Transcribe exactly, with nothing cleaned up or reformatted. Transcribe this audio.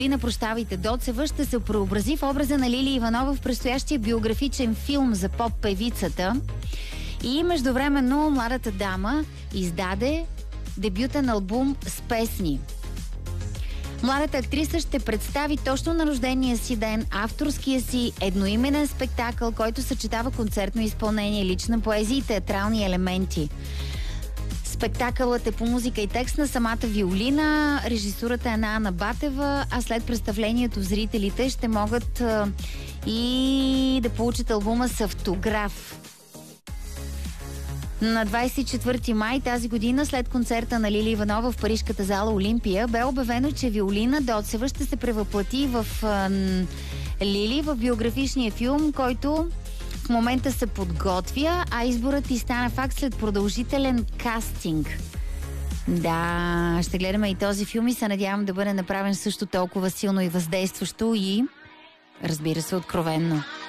Лина, прощавайте, Доцева ще се преобрази в образа на Лили Иванова в предстоящия биографичен филм за поп-певицата. И междувременно младата дама издаде дебютен албум с песни. Младата актриса ще представи точно на рождения си ден авторския си едноименен спектакъл, който съчетава концертно изпълнение, лична поезия и театрални елементи. Спектакълът е по музика и текст на самата Виолина, режисурата е на Ана Батева, а след представлението зрителите ще могат а, и да получат албума с автограф. На двадесет и четвърти май тази година, след концерта на Лили Иванова в парижката зала Олимпия, бе обявено, че Виолина Доцева ще се превъплати в а, Лили в биографичния филм, който в момента се подготвя, а изборът и стана факт след продължителен кастинг. Да, ще гледаме и този филм и се надявам да бъде направен също толкова силно и въздействащо и, разбира се, откровенно.